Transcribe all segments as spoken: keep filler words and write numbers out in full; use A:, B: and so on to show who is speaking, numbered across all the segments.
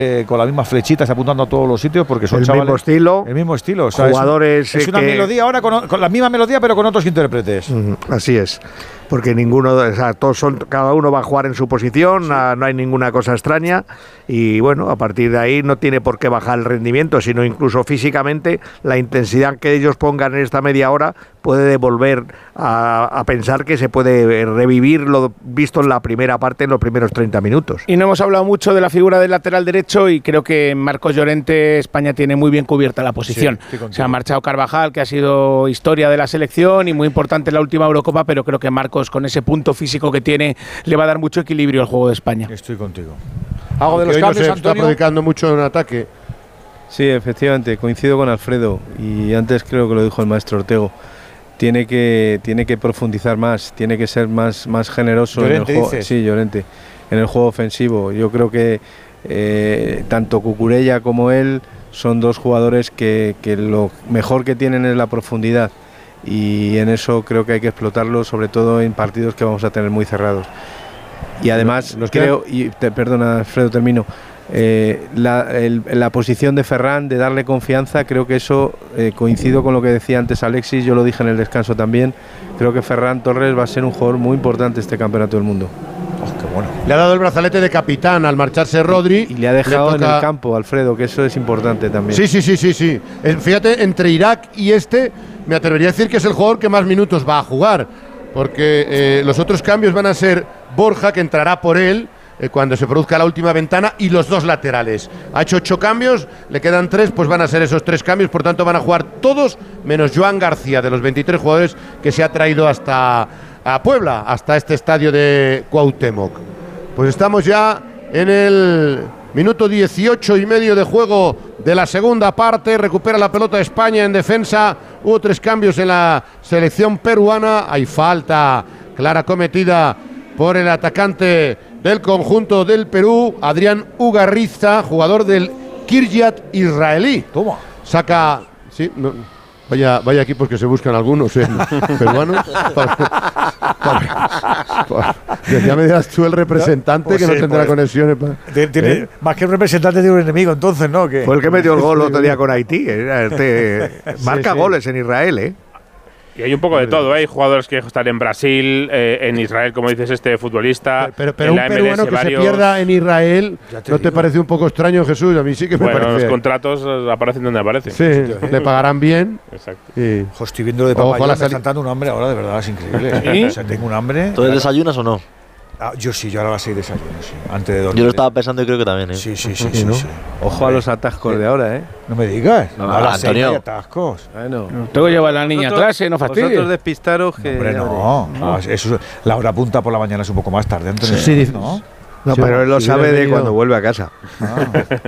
A: Eh, con las mismas flechitas apuntando a todos los sitios porque son
B: el
A: chavales,
B: mismo estilo,
A: el mismo estilo, o sea,
B: jugadores
A: es, es una
B: que,
A: melodía ahora con, con la misma melodía pero con otros intérpretes.
B: Mm, así es, porque ninguno, o sea, todos son, cada uno va a jugar en su posición, sí. a, no hay ninguna cosa extraña y bueno, a partir de ahí no tiene por qué bajar el rendimiento, sino incluso físicamente la intensidad que ellos pongan en esta media hora puede devolver a, a pensar que se puede revivir lo visto en la primera parte, en los primeros treinta minutos.
C: Y no hemos hablado mucho de la figura del lateral derecho y creo que Marcos Llorente, España tiene muy bien cubierta la posición. Sí, se ha marchado Carvajal, que ha sido historia de la selección y muy importante en la última Eurocopa, pero creo que Marcos, con ese punto físico que tiene, le va a dar mucho equilibrio al juego de España.
A: Estoy contigo.
D: Hago de los cambios, no se Antonio. Está predicando mucho en ataque.
E: Sí, efectivamente, coincido con Alfredo y antes creo que lo dijo el maestro Ortego. Tiene que, tiene que profundizar más, tiene que ser más, más generoso
A: Llorente,
E: en el juego.
A: dices.
E: Sí, Llorente, en el juego ofensivo. Yo creo que eh, tanto Cucurella como él son dos jugadores que, que lo mejor que tienen es la profundidad y en eso creo que hay que explotarlo, sobre todo en partidos que vamos a tener muy cerrados. Y además
D: Los
E: creo, y te, perdona Alfredo, termino. Eh, la, el, la posición de Ferran, de darle confianza, creo que eso eh, coincido con lo que decía antes Alexis, yo lo dije en el descanso también, creo que Ferran Torres va a ser un jugador muy importante este campeonato del mundo.
A: Oh, qué bueno.
D: Le ha dado el brazalete de capitán al marcharse Rodri.
E: Y, y le ha dejado
D: le toca...
E: en el campo, Alfredo, que eso es importante también.
D: Sí, sí, sí, sí, sí. Eh, fíjate, entre Irak y este, me atrevería a decir que es el jugador que más minutos va a jugar, porque eh, los otros cambios van a ser Borja, que entrará por él cuando se produzca la última ventana, y los dos laterales. Ha hecho ocho cambios, le quedan tres, pues van a ser esos tres cambios, por tanto van a jugar todos, menos Joan García, de los veintitrés jugadores que se ha traído hasta a Puebla, hasta este estadio de Cuauhtémoc. Pues estamos ya en el minuto dieciocho y medio de juego de la segunda parte, recupera la pelota España en defensa, hubo tres cambios en la selección peruana, hay falta clara cometida por el atacante del conjunto del Perú, Adrián Ugarriza, jugador del Kiryat israelí.
A: Toma.
D: Saca, sí, no, vaya, vaya equipos que se buscan algunos eh, peruanos. Para, para, para, ya me dirás tú el representante pues que sí, no tendrá pues, conexiones. Para,
A: tiene, ¿eh? Más que un representante de un enemigo, entonces, ¿no? Que
B: fue el que metió el gol el otro día con Haití. Este, marca sí, sí. goles en Israel, ¿eh?
F: Y hay un poco de todo, ¿eh? Hay jugadores que están en Brasil, eh, en Israel, como dices, este futbolista.
D: Pero, pero, pero un
F: la
D: peruano
F: M L S
D: que
F: varios...
D: se pierda en Israel, te ¿no digo. te parece un poco extraño, Jesús? A mí sí que me
F: bueno,
D: parece.
F: Los contratos aparecen donde aparecen.
D: Sí, ¿eh? Le pagarán bien.
F: Exacto.
D: Y...
A: Ojo, estoy viendo lo de Papayón, me está dando un hambre ahora, de verdad, es increíble. ¿Sí? O sea, tengo un hambre.
G: ¿Tú desayunas o no?
A: Ah, yo sí, yo ahora a las seis desayuno, sí, antes de dormir.
G: Yo lo estaba pensando y creo que también, ¿eh?
A: Sí, sí, sí, sí, ¿no? sí.
E: Ojo Hombre. a los atascos de ahora, ¿eh?
A: No me digas.
G: No, a las
A: seis hay atascos.
E: Bueno.
C: Tengo que llevar a la niña a clase, no fastidies.
E: Vosotros despistaros que…
A: No, hombre, no. no. Ah, eso, la hora punta por la mañana es un poco más tarde, Antonio.
D: Sí, sí,
A: ¿no?
B: No, sí, pero él lo si sabe de cuando vuelve a casa.
A: Ah.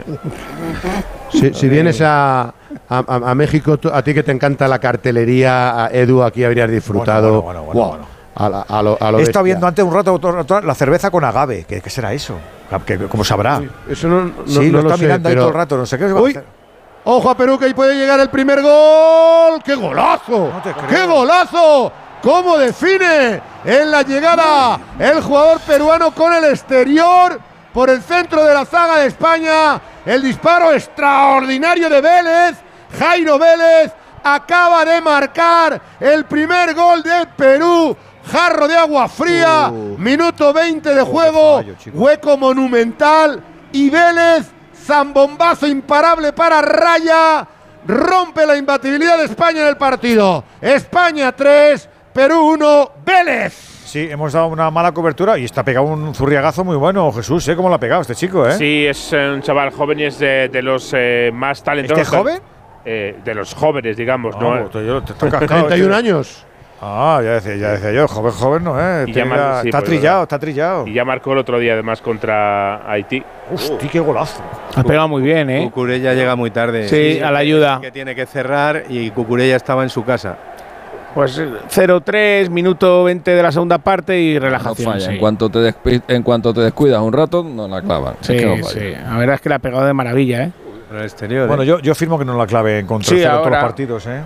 D: si, si vienes a, a, a México, a ti que te encanta la cartelería, a Edu, aquí habrías disfrutado.
A: Bueno, bueno, bueno, bueno, bueno.
D: A, la, a lo, a lo
A: He estado viendo antes un rato, otro rato la cerveza con agave. ¿Qué, qué será eso? ¿Qué, ¿Cómo sabrá?
D: Sí, eso no, no,
A: sí,
D: no
A: lo está
D: sé,
A: mirando
D: pero…
A: ahí todo el rato. No sé qué se va
D: Uy,
A: a hacer.
D: Ojo a Perú, que ahí puede llegar el primer gol. ¡Qué golazo!
A: No
D: ¡Qué golazo! ¿Cómo define en la llegada el jugador peruano con el exterior por el centro de la zaga de España? El disparo extraordinario de Vélez. Jairo Vélez acaba de marcar el primer gol de Perú. Jarro de agua fría, uh, minuto veinte de juego, fallo, hueco monumental y Vélez, zambombazo imparable para Raya, rompe la imbatibilidad de España en el partido. España tres, Perú uno, Vélez.
A: Sí, hemos dado una mala cobertura y está pegado un zurriagazo muy bueno, Jesús, ¿eh? ¿Cómo lo ha pegado este chico, eh?
F: Sí, es un chaval joven y es de, de los eh, más talentosos.
A: ¿Este joven?
F: Eh, de los jóvenes, digamos,
A: no,
F: ¿no?
A: Te, te, te
D: treinta y un años.
A: Ah, ya decía, ya decía yo, joven, joven no, ¿eh?
F: Y ya mar-
A: ya,
F: sí,
A: está
F: pues,
A: trillado,
F: verdad.
A: está trillado.
F: Y ya marcó el otro día, además, contra Haití.
A: Hostia, qué golazo.
C: Ha pegado muy bien, ¿eh?
E: Cucurella llega muy tarde.
C: Sí, a la ayuda.
E: Que tiene que cerrar y Cucurella estaba en su casa.
C: Pues cero tres, minuto veinte de la segunda parte y relajación.
H: No falla.
C: Sí.
H: En, cuanto te despi- en cuanto te descuidas un rato, no la clavan.
C: Sí,
H: es que no
C: sí. La verdad es que la ha pegado de maravilla, ¿eh?
E: En el exterior.
A: Bueno,
E: ¿eh?
A: yo, yo firmo que no la clave en contra
C: sí,
A: de
C: todos
A: los partidos, ¿eh?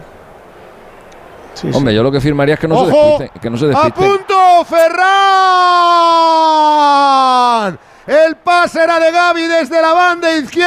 H: Sí, Hombre, sí. yo lo que firmaría es que no
D: ¡Ojo!
H: se despisten. Que no se despisten.
D: ¡A punto, Ferran! El pase era de Gavi desde la banda izquierda.